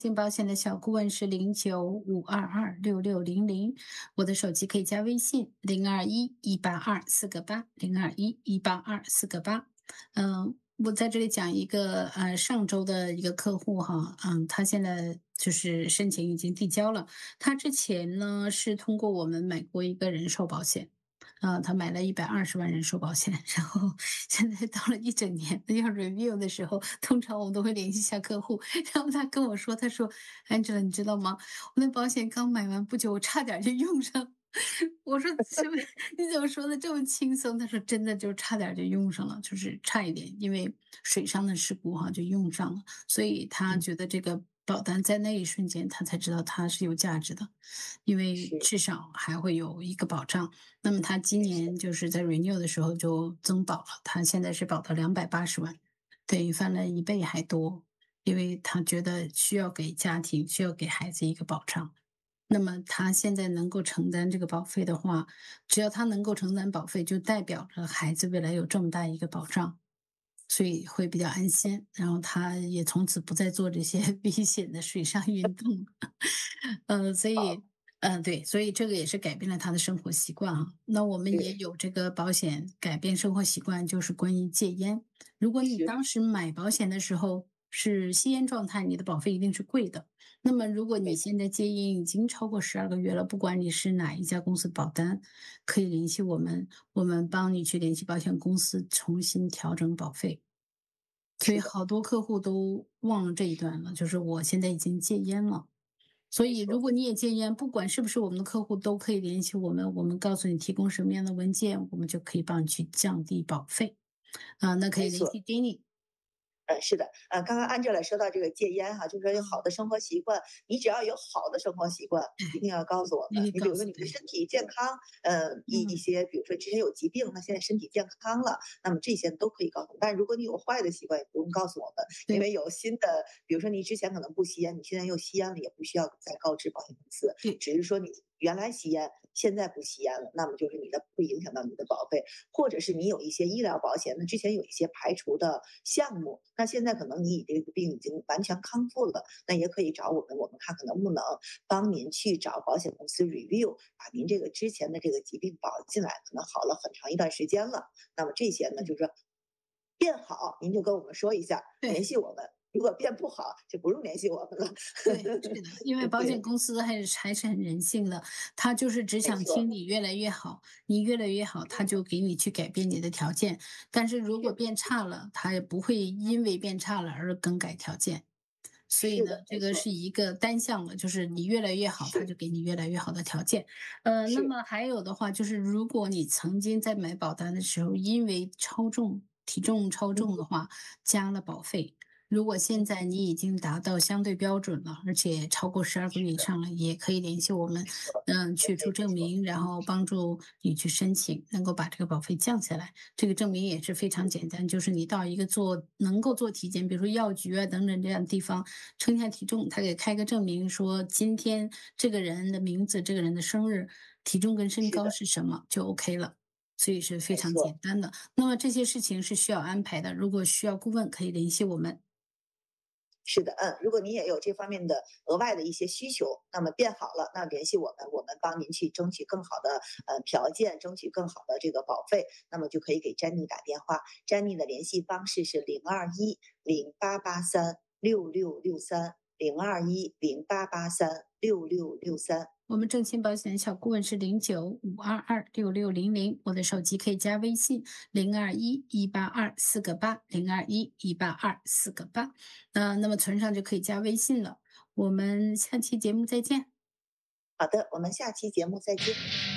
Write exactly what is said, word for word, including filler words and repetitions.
进保险的小顾问是零九五二二六六零零，我的手机可以加微信零二一一八二四个八零二一一八二四个八。嗯，我在这里讲一个呃上周的一个客户哈，嗯，他现在就是申请已经递交了，他之前呢是通过我们买过一个人寿保险。呃，他买了一百二十万人寿保险，然后现在到了一整年要 review 的时候，通常我们都会联系一下客户，然后他跟我说，他说："Angela，你知道吗？我那保险刚买完不久，我差点就用上。"我说：“什么？你怎么说的这么轻松？"他说："真的就差点就用上了，就是差一点，因为水上的事故哈就用上了。"所以他嗯， 觉得这个保单在那一瞬间他才知道它是有价值的，因为是至少还会有一个保障。那么他今没错， 年就是在 renew 的时候就增保了，他现在是保到两百八十万，等于翻了一倍还多。因为他觉得需要给家庭、需要给孩子一个保障。那么他现在能够承担这个保费的话，只要他能够承担保费，就代表着孩子未来有这么大一个保障，所以会比较安心。然后他也从此不再做这些危险的水上运动。呃，所以，嗯，对，所以这个也是改变了他的生活习惯哈。那我们也是有这个保险改变生活习惯，就是关于戒烟。如果你是当时买保险的时候是吸烟状态，你的保费一定是贵的。那么如果你没现在戒烟已经超过十二个月了，不管你是哪一家公司保单，可以联系我们，我们帮你去联系保险公司重新调整保费。所以是的， 好多客户都忘了这一段了，就是我现在已经戒烟了。所以如没错， 果你也戒烟，不管是不是我们的客户，都可以联系我们，我们告诉你提供什么样的文件，我们就可以帮你去降低保费。啊，那可以联没错。 系 Jenny。 呃，是的，呃，刚刚 Angela 说到这个戒烟哈，就是说有好嗯， 的生活习惯，你只要有好的生活习惯，一定要告诉我们。 你可以你比如说告诉对。 你的身体健康，呃，一一嗯， 些比如说之前有疾病，那现在身体健康了，那么这些都可以告诉我们。但如果你有坏的习惯，也不用告诉我们，因对为有新的，比如说你之前可能不吸烟，你现在又吸烟了，也不需要再告知保险公司， 对， 只是说你原来吸烟，现在不吸烟了，那么就是你的会影响到你的保费。或者是你有一些医疗保险，那之前有一些排除的项目，那现在可能你这个病已经完全康复了，那也可以找我们，我们看看能不能帮您去找保险公司 review，把您这个之前的这个疾病保进来，可能好了很长一段时间了。那么这些呢， 嗯， 就是说变好，您就跟我们说一下，联对。 系我们。如果变不好，就不用联系我们了。 对，是的，因为保险对， 公司还是还是很人性的，他就是只想听没错， 你越来越好，你越来越好，他就给你去改变你的条件。但是如果是变差了，他也不会因为变差了而更改条件。所以呢， 是的， 这个是没错， 一个单向的，就是你越来越好，他就是给你越来越好的条件。呃，那是么还有的话就是，如果你曾经在买保单的时候，因为超重、体重超重的嗯话，加了保费。如果现嗯， 在你已经达到相对标准了，而且超过十二个是的， 月以上了，也可以联系我们， 没错， 嗯， 也取出可以没错， 证明，然后帮助你去申请，能够把这个保费降下来。这个证明也是非常简单，就是你到一个做能够做体检，比如说药局啊等等这样的地方，称一下体重，他给开个证明说今天这个人的名字、这个人的生日、体重跟身高是的， 是什么，就 OK 了。所以是非常没错。 简单的。那么这些事情是需要安排的，如果需要顾问可以联系我们。 是的，嗯，如果您也有这方面的额外的一些需求，那么变好了，那联系我们，我们帮您去争取更好的呃条件，争取更好的这个保费，那么就可以给詹妮打电话。詹妮的联系方式是零二一零八八三六六六三零二一零八八三六六六三。 我们正清保险小顾问是零九五二二六六零零，我的手机可以加微信零二一一八二四个八零二一一八二四个八，呃，那么存上就可以加微信了。我们下期节目再见。 好的，我们下期节目再见。